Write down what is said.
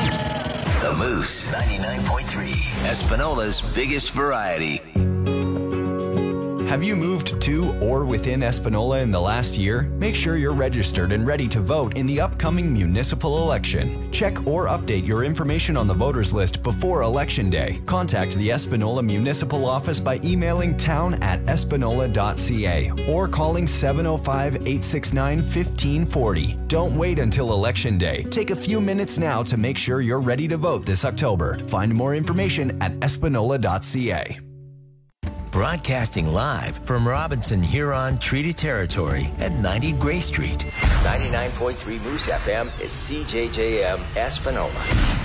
The Moose 99.3, Espanola's biggest variety. Have you moved to or within Espanola in the last year? Make sure you're registered and ready to vote in the upcoming municipal election. Check or update your information on the voters list before Election Day. Contact the Espanola Municipal Office by emailing town@espanola.ca or calling 705-869-1540. Don't wait until Election Day. Take a few minutes now to make sure you're ready to vote this October. Find more information at espanola.ca. Broadcasting live from Robinson Huron Treaty Territory at 90 Gray Street. 99.3 Moose FM is CJJM Espanola.